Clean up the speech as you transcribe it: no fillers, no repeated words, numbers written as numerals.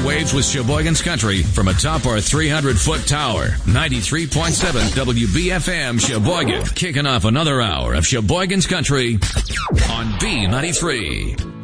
waves with Sheboygan's Country from atop our 300-foot tower. 93.7 WBFM Sheboygan. Kicking off another hour of Sheboygan's Country on B93.